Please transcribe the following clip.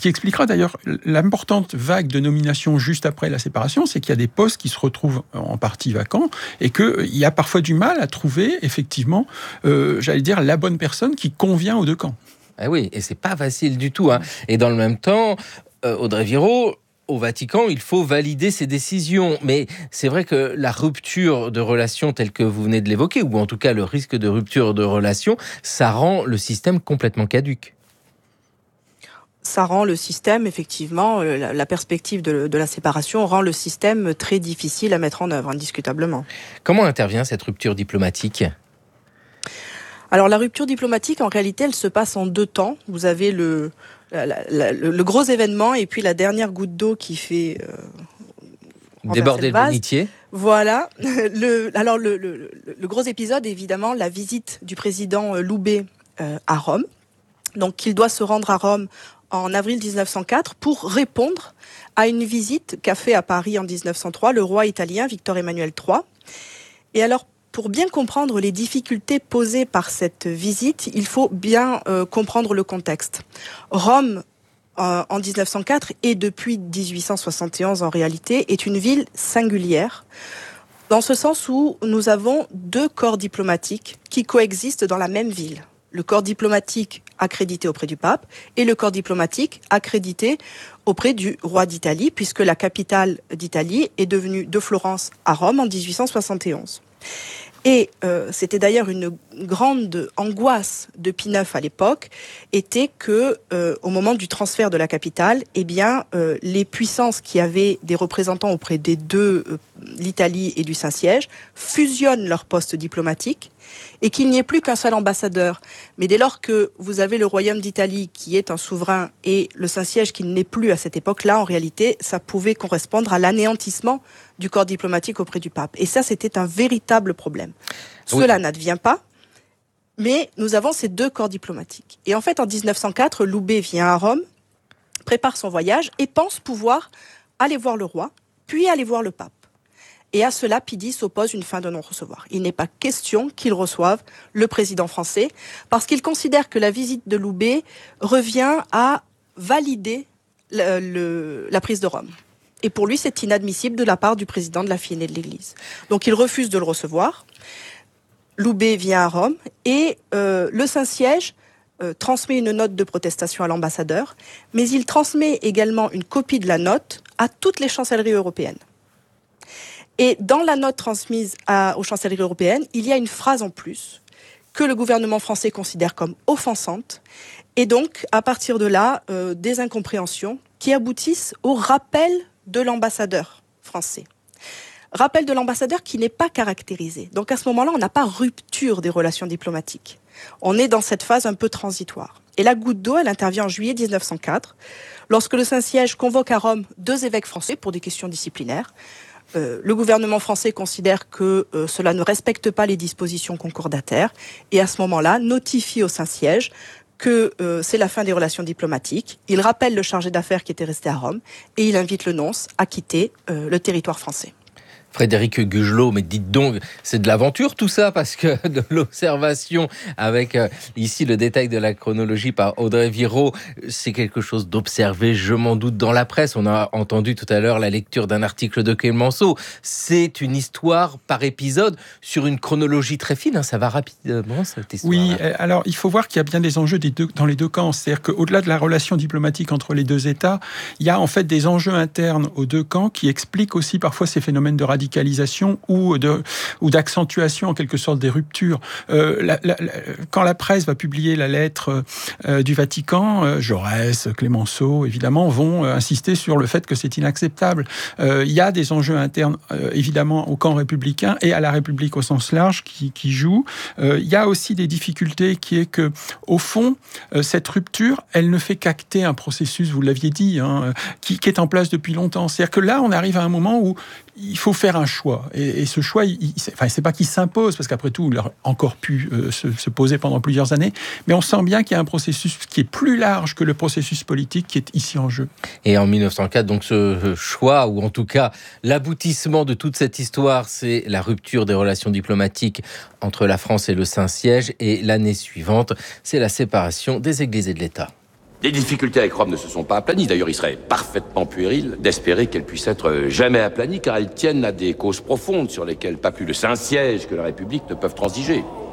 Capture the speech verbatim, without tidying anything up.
qui expliquera d'ailleurs l'importante vague de nominations juste après la séparation, c'est qu'il y a des postes qui se retrouvent en partie vacants et qu'il y a parfois du mal à trouver effectivement, euh, j'allais dire, la bonne personne qui convient aux deux camps. Ah oui, et c'est pas facile du tout, hein. Et dans le même temps, euh, Audrey Viraud, au Vatican, il faut valider ces décisions. Mais c'est vrai que la rupture de relations telle que vous venez de l'évoquer, ou en tout cas le risque de rupture de relations, ça rend le système complètement caduque. Ça rend le système, effectivement, la, la perspective de, de la séparation rend le système très difficile à mettre en œuvre, indiscutablement. Comment intervient cette rupture diplomatique ? Alors la rupture diplomatique, en réalité, elle se passe en deux temps. Vous avez le... La, la, le, le gros événement et puis la dernière goutte d'eau qui fait euh, déborder le bénitier. Voilà. Le, alors le, le, le gros épisode, évidemment, la visite du président Loubet euh, à Rome. Donc il doit se rendre à Rome en avril dix-neuf cent quatre pour répondre à une visite qu'a fait à Paris en dix-neuf cent trois le roi italien Victor Emmanuel trois. Et alors, pour bien comprendre les difficultés posées par cette visite, il faut bien euh, comprendre le contexte. Rome, euh, en dix-neuf cent quatre, et depuis dix-huit cent soixante et onze en réalité, est une ville singulière, dans ce sens où nous avons deux corps diplomatiques qui coexistent dans la même ville. Le corps diplomatique accrédité auprès du pape et le corps diplomatique accrédité auprès du roi d'Italie, puisque la capitale d'Italie est devenue de Florence à Rome en dix-huit cent soixante et onze. Et euh, c'était d'ailleurs une grande angoisse de Pie neuf à l'époque, était que euh, au moment du transfert de la capitale, eh bien euh, les puissances qui avaient des représentants auprès des deux, euh, l'Italie et du Saint-Siège, fusionnent leurs postes diplomatiques et qu'il n'y ait plus qu'un seul ambassadeur. Mais dès lors que vous avez le royaume d'Italie qui est un souverain et le Saint-Siège qui ne l'est plus à cette époque-là, en réalité, ça pouvait correspondre à l'anéantissement du corps diplomatique auprès du pape. Et ça, c'était un véritable problème. Oui. Cela n'advient pas, mais nous avons ces deux corps diplomatiques. Et en fait, en dix-neuf cent quatre, Loubet vient à Rome, prépare son voyage et pense pouvoir aller voir le roi, puis aller voir le pape. Et à cela, Pie X oppose une fin de non-recevoir. Il n'est pas question qu'il reçoive le président français, parce qu'il considère que la visite de Loubet revient à valider le, le, la prise de Rome. Et pour lui, c'est inadmissible de la part du président de la Fionnée de l'Église. Donc il refuse de le recevoir. Loubet vient à Rome et euh, le Saint-Siège euh, transmet une note de protestation à l'ambassadeur, mais il transmet également une copie de la note à toutes les chancelleries européennes. Et dans la note transmise à, aux chancelleries européennes, il y a une phrase en plus que le gouvernement français considère comme offensante. Et donc, à partir de là, euh, des incompréhensions qui aboutissent au rappel de l'ambassadeur français. Rappel de l'ambassadeur qui n'est pas caractérisé. Donc à ce moment-là, on n'a pas rupture des relations diplomatiques. On est dans cette phase un peu transitoire. Et la goutte d'eau, elle intervient en juillet dix-neuf cent quatre, lorsque le Saint-Siège convoque à Rome deux évêques français pour des questions disciplinaires. Euh, le gouvernement français considère que euh, cela ne respecte pas les dispositions concordataires et à ce moment-là notifie au Saint-Siège que euh, c'est la fin des relations diplomatiques. Il rappelle le chargé d'affaires qui était resté à Rome et il invite le nonce à quitter euh, le territoire français. Frédéric Gugelot, mais dites donc, c'est de l'aventure tout ça, parce que de l'observation avec euh, ici le détail de la chronologie par Audrey Viraud, c'est quelque chose d'observé, je m'en doute, dans la presse. On a entendu tout à l'heure la lecture d'un article de Clémenceau. C'est une histoire par épisode sur une chronologie très fine, hein, ça va rapidement cette histoire. Oui, alors il faut voir qu'il y a bien des enjeux des deux, dans les deux camps. C'est-à-dire qu'au-delà de la relation diplomatique entre les deux États, il y a en fait des enjeux internes aux deux camps qui expliquent aussi parfois ces phénomènes de radicalisation ou, de, ou d'accentuation en quelque sorte des ruptures. Euh, la, la, la, quand la presse va publier la lettre euh, du Vatican, euh, Jaurès, Clémenceau, évidemment, vont euh, insister sur le fait que c'est inacceptable. Euh, il y a des enjeux internes, euh, évidemment, au camp républicain et à la République au sens large qui, qui jouent. Euh, il y a aussi des difficultés qui est que, au fond, euh, cette rupture, elle ne fait qu'acter un processus, vous l'aviez dit, hein, qui, qui est en place depuis longtemps. C'est-à-dire que là, on arrive à un moment où il faut faire un choix. Et, et ce choix, il, il, enfin, c'est pas qu'il s'impose, parce qu'après tout, il a encore pu euh, se, se poser pendant plusieurs années, mais on sent bien qu'il y a un processus qui est plus large que le processus politique qui est ici en jeu. Et en dix-neuf cent quatre, donc ce choix, ou en tout cas l'aboutissement de toute cette histoire, c'est la rupture des relations diplomatiques entre la France et le Saint-Siège, et l'année suivante, c'est la séparation des Églises et de l'État. Les difficultés avec Rome ne se sont pas aplanies. D'ailleurs, il serait parfaitement puéril d'espérer qu'elles puissent être jamais aplanies, car elles tiennent à des causes profondes sur lesquelles pas plus de Saint-Siège que la République ne peuvent transiger.